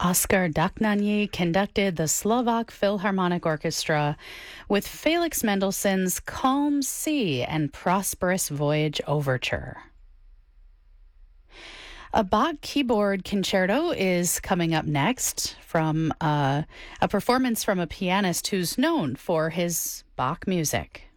Oskar Dochnany conducted the Slovak Philharmonic Orchestra with Felix Mendelssohn's Calm Sea and Prosperous Voyage Overture. A Bach keyboard concerto is coming up next from a performance from a pianist who's known for his Bach music.